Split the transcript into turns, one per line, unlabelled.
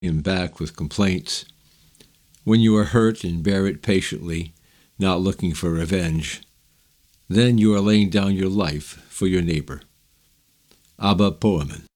him back with complaints. When you are hurt and bear it patiently, not looking for revenge, then you are laying down your life for your neighbor. Abba Poemen.